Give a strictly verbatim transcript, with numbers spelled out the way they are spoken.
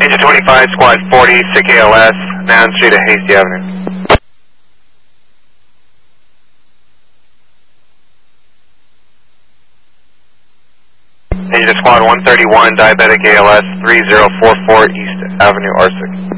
Engine twenty-five, Squad forty, sick A L S, Noun Street at Hasty Avenue. Engine Squad one thirty-one, Diabetic A L S, three zero four four East Avenue, R six.